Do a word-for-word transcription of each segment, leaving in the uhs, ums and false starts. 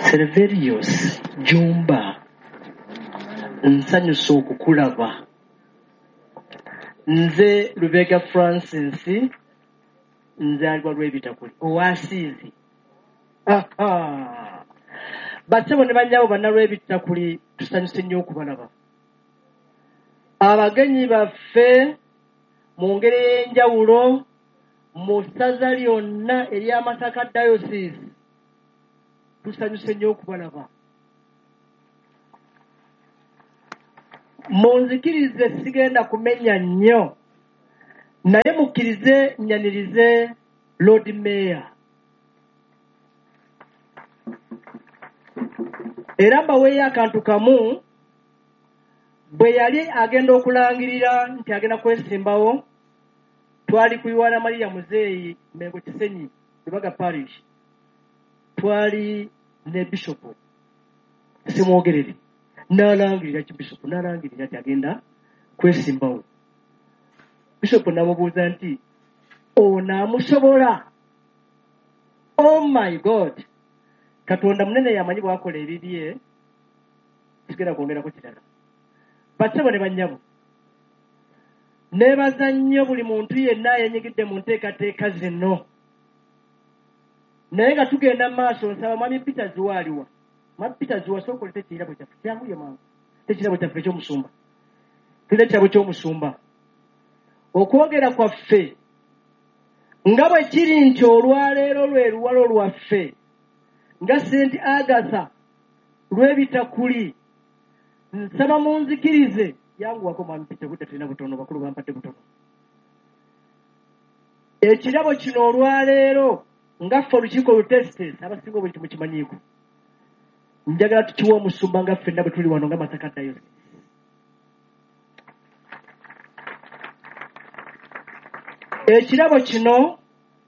Serverius Jumba nsanyusa okukulaba. Nze Lubega Francis nzalibwa Lwebitakuli owasiizi. Aha. Batsebo ne bannyabo banna Lwebitakuli tusanyuse nnyo okubalaba. Abagenyi baffe mu ngeri y'enjawulo mu ssaza lyonna ery'Amasaka Diocese tusanyuse nnyo okubalaba. Munzikirize sigenda kumenya nnyo naye mukkirize nnyanirize Lord Mayor. Era mbaweeyo akantu kamu bwe yali agenda okulangirira nti agenda kwesimbawo twali ku Yohana Maria Muzeeyi Mengo Kisenyi Lubaga Parish, twali ne Bishop simwogerere n'alangirira ki Bishop n'alangirira nti agenda kwesimbawo. Bishop n'amubuuza nti ono amusobola? Oh my God, Katonda munene yamanyi bwakola ebibye, sigenda kwongerako kirala. Batsebo ne bannyabo, neebaza nnyo buli muntu yenna yenyigidde mu nteekateeka zino. Naye nga tugenda mu maaso nsaba Mwami Peter Ziwaaliwa. Mwami Peter Ziwa sooka olete ekirabo kyaffe kyangu ye mangu. Ekirabo kyaffe eky'omusumba. Tulina ekirabo ky'omusumba. Okwogera kwaffe nga bwe kiri nti olwaleero lwe luwalo lwaffe nga Saint Agatha Lwebitakuli, nsaba munzikirize yanguwako Mwami Peter budde tulina butono bakulu bampadde butono. Ekirabo kino olwaleero nga ffe olukiiko Lutestes abasinga obuli kimukimanyiiko, njagala tukiwa omusumba nga ffenna bwe tuli wano nga Masaka Diocese. Ekirabo kino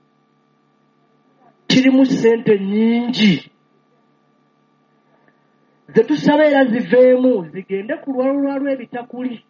kirimu ssente nnyingi ze tusaba era ziveemu zigende ku lwalo lwa Lwebitakuli.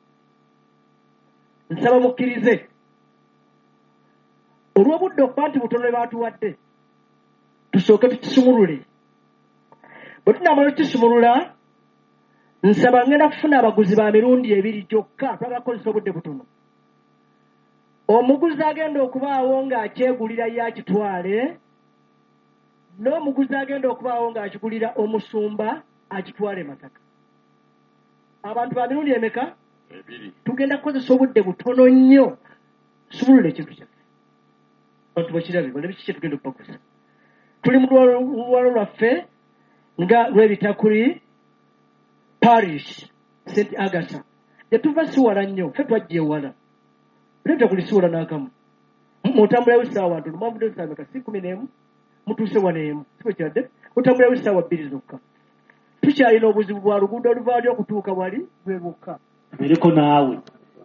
Nsaba mukkirize olw'obudde okuba nti butono bwe baatuwadde tusooke tukisumulule. Bwe tunaamala tukisumulula, nsaba ngenda kufuna abaguzi ba mirundi ebiri gyokka twabakozesa obudde butono. Omuguzi agenda okubaawo ng'akyegulira yakitwale, n'omuguzi agenda okubaawo ng'akigulira omusumba akitwale Masaka. Abantu ba mirundi emeka? Ebiri. Tugenda kukozesa obudde butono nnyo tusumulule ekintu kyaffe. Abantu bakirabe balabe kiki tugenda okubaguza. Tuli mu lwalo lwaffe nga Lwebitakuli Parish Saint Agatha. Tetuva siwala nnyo, ffe twajja ewala. Lwebitakuli siwala n'akamu. Mutambulayo essaawa ntono, mwavudde essaawa meka? Si kumi n'emu, mutuuse wano emu. Si bwe kiradde? Mutambulayo essaawa bbiri zokka. Tukyalina obuzibu bwa luguudo oluvaayo okutuuka wali bwe bukka. Tubeereko naawe.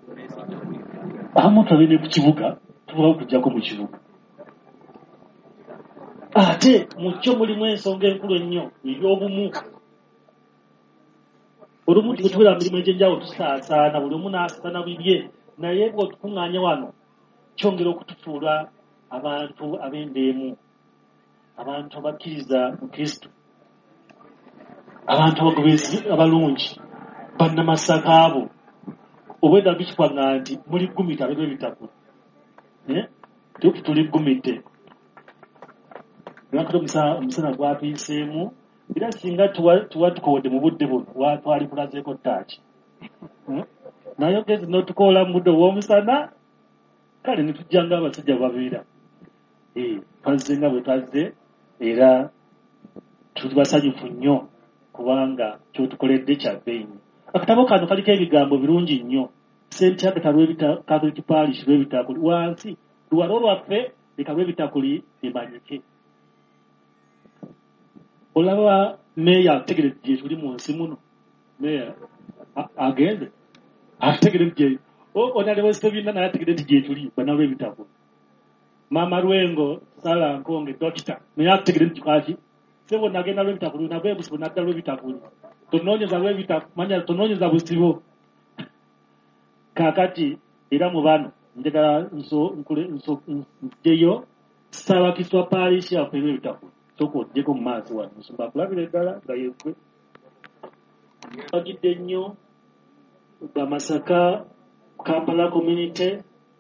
Abamu twabene ku kibuga, tubawo okujjako mu kibuga. Ate mu kyo mulimu ensonga enkulu ennyo eby'obumu. Olumu tubeera mirimu egy'enjawulo tusaasaana, buli omu n'asaana bibye, naye bw'otukuŋŋaanya wano kyongera okutufuula abantu ab'endeemu, abantu abakkiriza mu Kristo, abantu abagobezi abalungi, bannamasaka abo. Obwedda bikikwaŋŋa nti muli ggumita Lwebitakuli. Tuufu tuli ggumite. Nakati omusana gwatuyiseemu, era singa tuwa tukoodde mu budde buno twali kulazeeko ttaaki. Naye ogezi n'otukoola mu budde obw'omusana, kale ne tujja ng'abasajja babeera. Twazze nga bwe twazze, era tuli basanyufu nnyo kubanga ky'otukoledde kya bbeeyi. Akatabo kano kaliko ebigambo birungi nnyo. Saint Agatha Catholic Parish Lwebitakuli, wansi luwalo lwaffe leka Lwebitakuli emanyike. Olaba meeya ategeredde gye tuli mu nsi muno. Meeya agenze ategeredde gye onalewo Sebiina naye ategeredde gye tuli bana Lwebitakuli. Maama Lwengo Sala Nkonge Dokita naye ategeredde kaki sebo nagenda Lwebitakuli nabwe busibo nadda Lwebitakuli. Tonoonyeza Lwebitakuli manya tonoonyeza busibo. Kakati era mu bano njagala nso nkule nso njeyo Ssaabakiswa Parish yaffe Lwebitakuli. sooka ojjeko mu maaso wano musumba akulabira eddala nga yegwe bagidde nnyo Masaka Kampala community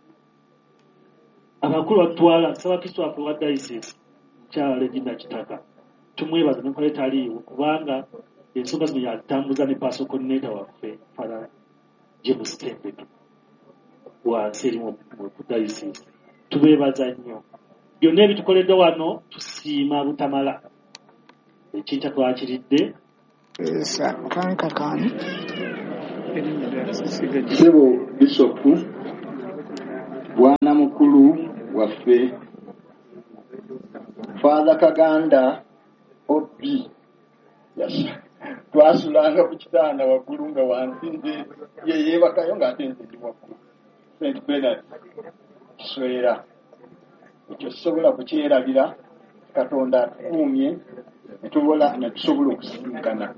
abakulu batwala Ssabakristo akulu wa diocese mukyala Regina Kitaka tumwebaza n'enkola etaliiwo kubanga ensonga zino yatambuza ne paaso coordinator waffe Father James Tembeke wansi eri mu diocese tubeebaza nnyo byonna ebitukoledde wano tusiima butamala ekinta twakiridde Sebo Bishop Bwana mukulu waffe Father Kaganda Obi yasha twasulanga ku kitanda waggulu nga wansi nze ye yeebakayo ng'ate nze ndi waggulu Saint Bernard kiswera ekyo tusobola kukyerabira Katonda atukuumye ne tubola ne tusobola okusisinkana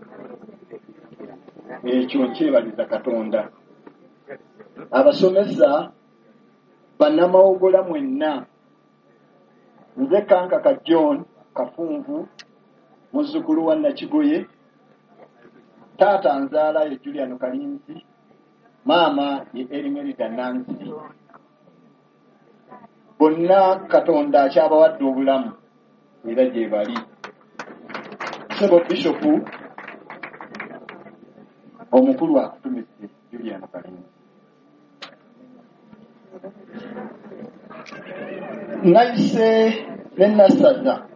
ekyo nkyebaliza Katonda abasomesa bannamawogola mwenna nze Kankaka John Kafunvu muzzukulu wa Nakigoye taata nzaala ye Julian Kalinzi maama ye Erimerida Nancy bonna Katonda akyabawadde obulamu era gye bali Sebo Bishop omukulu akutumise Julian Kalinzi nayise ne nasaza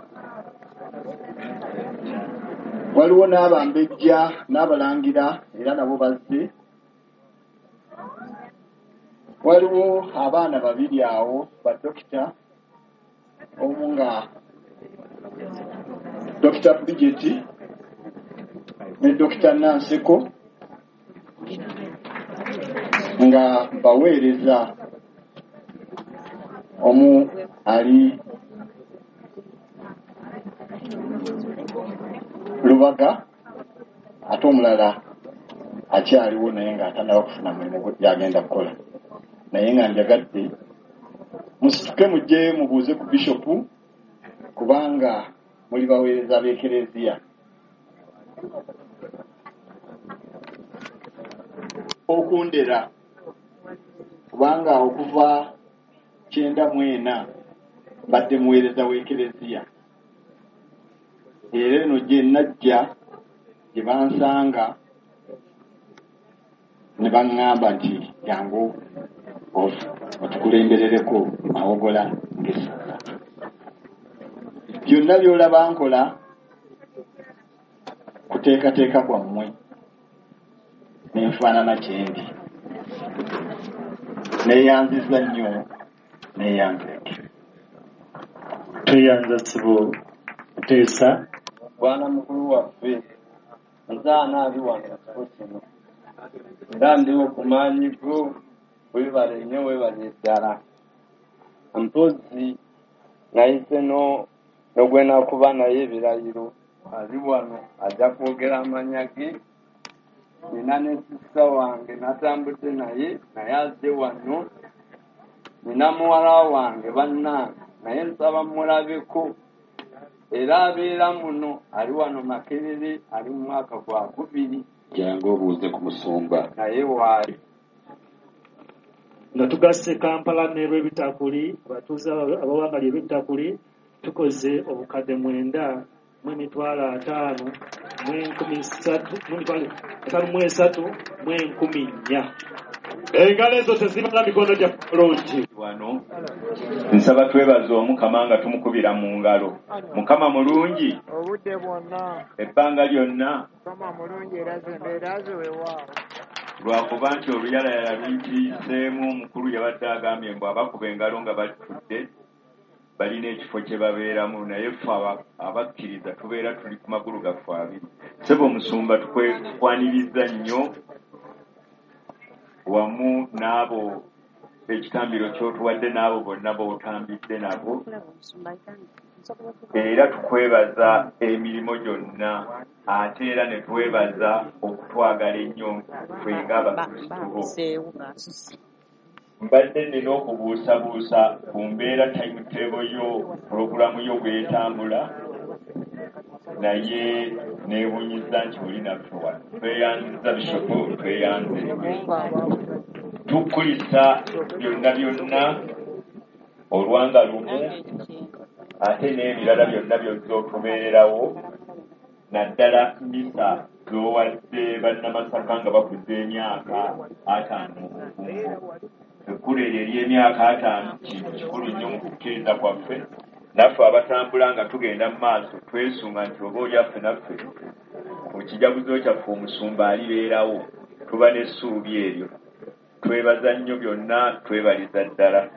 waliwo n'abambejja n'abalangira era nabo bazze waliwo abaana babiri awo badokita omu nga Dokita Bridget ne Dokita Nanseko nga baweereza omu ali Lubaga ate omulala akyaliwo naye ng'atannaba kufuna mulimu gy'agenda kukola naye nga njagadde musituke mujje mubuuze ku bishopu kubanga muli baweereza b'ekereziya okundera kubanga okuva kyenda mu ena badde muweereza w'ekereziya era eno gye najja gye bansanga ne baŋŋamba nti jangu otukulemberereko mawogola ng'essaza byonna by'olaba nkola kuteekateeka kwammwe nenfaanana kyendi neeyanziza nnyo neeyanzeke tweyanza Sibo Teesa Bwana mukulu waffe nzaana ali wano kifo kino era ndiwo ku maanyi go webale nnyo webale ddala mpozi nayise no nogwena kuba naye ebirayiro ali wano ajja kwogera amanya ge nina ne sisita wange natambudde naye naye azze wano nina muwala wange bannange naye nsaba mulabeko era abeera muno ali wano Makerere ali mu mwaka gwa gubiri jangu obuuze ku musumba naye waali nga tugasse Kampala n'ebyebitakuli abatuuze abawangali ebyebitakuli tukoze obukadde mwenda mu emitwalo ataano mu enkumi ssatu mu emitwalo ataano mu esatu mu enkumi nnya engalo ezo tezimala mikono gya bulungi wano nsaba twebaza Omukama nga tumukubira mu ngalo Mukama mulungi obudde bwonna ebbanga lyonna Mukama mulungi era zembeera ziwewa lwakuba nti oluyalayala luyiseemu omukulu yabadde agambye mbu abakuba engalo nga batudde balina ekifo kye babeeramu naye ffe abakkiriza tubeera tuli ku magulu gaffe abiri Sebo Omusumba tukwaniriza nnyo wamu n'abo ekitambiro ky'otuwadde n'abo bonna b'otambidde nabo era tukwebaza emirimu gyonna ate era ne twebaza okutwagala ennyo ffe ng'abakristo bo mbadde nina okubuusabuusa ku mbeera timetable yo pulogulamu yo bw'etambula naye neewunyiza nti buli naffe wano tweyanziza bishopu tweyanze tukulisa byonna byonna olwanga lumu ate n'ebirala byonna byozza otubeererawo naddala misa zowadde bannamasaka nga bakuza emyaka ataano mu bufumbo ekkulu eryo ery'emyaka ataano kintu kikulu nnyo mu kukkiriza kwaffe naffe abatambula nga tugenda mu maaso twesunga nti oba olyaffe naffe mu kijaguzo kyaffe omusumba alibeerawo tuba n'essuubi eryo twebaza nnyo byonna twebaliza ddala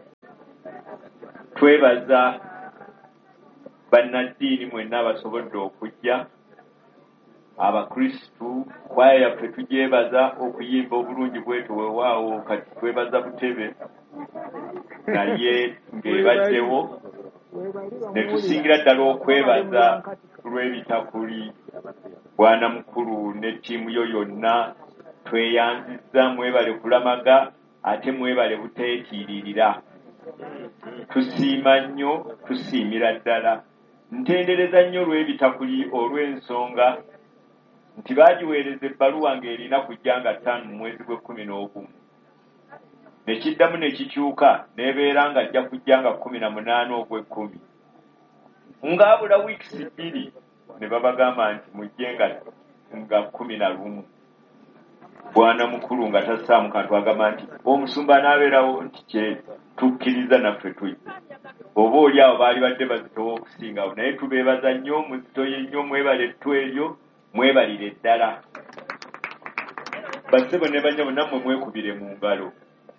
twebaza bannaddiini mwenna abasobodde okujja abakristu kwaya yaffe tugyebaza okuyimba obulungi bwetu weewaawo kati twebaza butebe naye ng'ebaddewo ne tusingira ddala okwebaza lw'ebitakuli bwana mukulu ne ttiimu yo yonna tweyanzizza mwebale kulamaga ate mwebale buteetiiririra tusiima nnyo tusiimira ddala ntendereza nnyo lw'ebitakuli olw'ensonga nti baagiweereza ebbaluwa ng'erina kujja nga ttaano mu mwezi gw'ekkumi n'ogumu ne kiddamu ne kikyuka n'ebeera nga ajja kujja nga kkumi na munaana ogw'ekkumi ng'abula wiikisi bbiri ne babagamba nti mujje nga nga kkumi na lumu bwana mukulu nga tassaamu kantu agamba nti omusumba anaabeerawo nti kye tukkiriza naffe tujja oba oli awo baali badde bazitowa okusingawo naye tubeebaza nnyo muzitoye nnyo mwebale ettu eryo mwebalire ddala bassebo ne banyabo nammwe mwekubire mu ngalo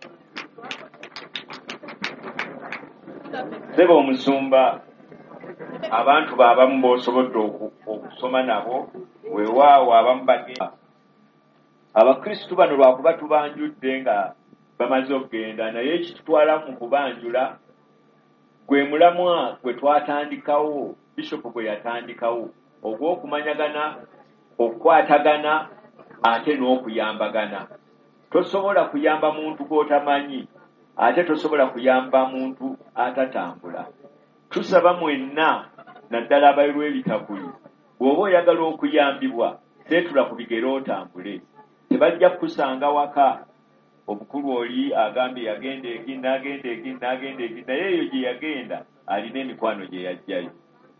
ssebo omusumba abantu baabamu b'osobodde okusoma nabo weewaawo abamu bagenda abakristu bano lwakuba tubanjudde nga bamaze okugenda naye ekitutwala mu kubanjula gwe mulamwa gwe twatandikawo bishopu gwe yatandikawo ogw'okumanyagana okukwatagana ate n'okuyambagana tosobola kuyamba muntu gw'otamanyi ate tosobola kuyamba muntu atatambula tusaba mwenna naddala abayirwa ebitakuli bw'oba oyagala okuyambibwa seetula ku bigero otambule tebajja kukusanga waka obukulu oli agambye yagenda egi n'agenda egi n'agenda egi naye eyo gye yagenda alina emikwano gye yajjayo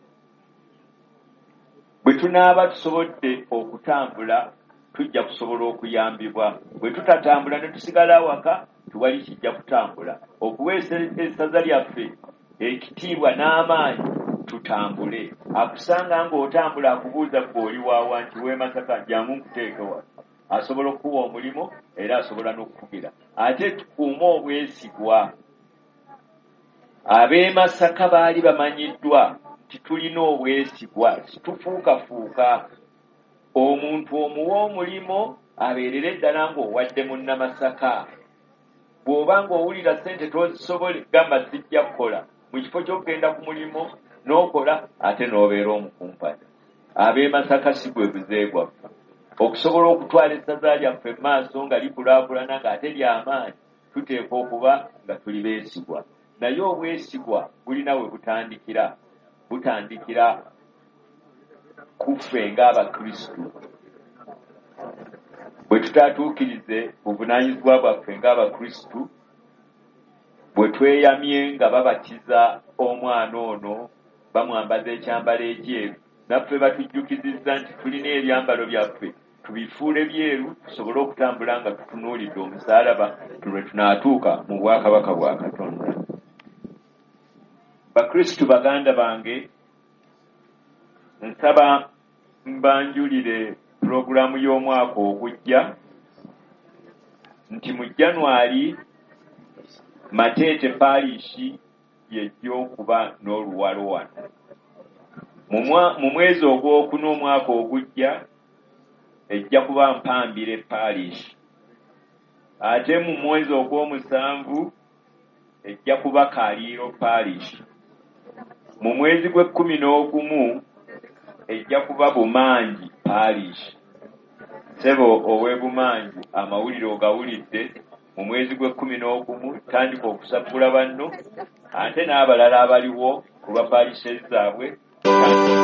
bwe tunaaba tusobodde okutambula tujja kusobola okuyambibwa bwe tutatambula ne tusigala awaka tuwali kijja kutambula okuweesa essaza lyaffe ekitiibwa n'amaanyi tutambule akusanga ng'otambula akubuuza gw'oli waawa nti w'e Masaka jangu nkuteekewa asobola okuwa omulimo era asobola n'okukugira ate tukuuma obwesigwa ab'e Masaka baali bamanyiddwa nti tulina obwesigwa situfuukafuuka omuntu omuwa omulimo abeerere ddala ng'owadde munnamasaka bw'oba ng'owulira ssente tozisobole gamba zijja kukola mu kifo ky'okugenda ku mulimo n'okola ate n'obeera omukumpanya ab'e Masaka si gwe buze gwaffe okusobola okutwala essaza lyaffe mu maaso nga likulaakulana ng'ate ly'amaanyi tuteekwa okuba nga tuli beesigwa naye obwesigwa bulina we butandikira butandikira kuffe ng'abakristu bwe tutaatuukirize buvunaanyizibwa bwaffe ng'abakristu bwe tweyamye nga babatiza omwana ono bamwambaza ekyambalo ekyeru naffe batujjukizizza nti tulina ebyambalo byaffe tubifuule byeru tusobole okutambula nga tutunuulidde omusaalaba lwe tunaatuuka mu bwakabaka bwa Katonda. Bakristu baganda bange nsaba mbanjulire pulogulaamu y'omwaka ogujja nti mu January Mateete Parish yejja okuba n'oluwalo wano. Mu mwezi ogwokuna omwaka ogujja ejja kuba Mpambire Parish. Ate mu mwezi ogw'omusanvu ejja kuba Kaliiro Parish. Mu mwezi gw'ekkumi n'ogumu ejja kuba Bumangi Parish. Ssebo ow'e Bumangi amawulire ogawulidde mu mwezi gw'ekkumi n'ogumu tandika okusabula banno ate n'abalala abaliwo ku ba parishes zaabwe